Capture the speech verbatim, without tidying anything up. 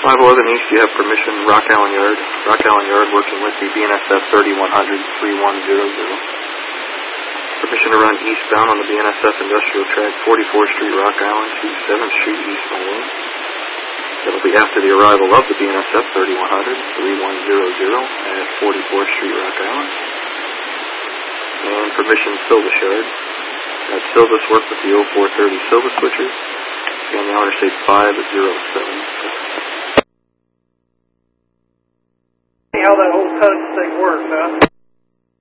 five eleven East, you have permission, Rock Island Yard. Rock Island Yard working with the B N S F thirty-one hundred, three one zero zero. Permission to run eastbound on the B N S F Industrial Track, forty-fourth Street, Rock Island, to seventh Street East only. That'll be after the arrival of the B N S F thirty-one hundred, three one zero zero at forty-fourth Street, Rock Island. And permission Silvis Yard. At Silvis, work with the oh four thirty Silvis switches. And the Interstate five zero seven. See how that whole touch thing works, huh?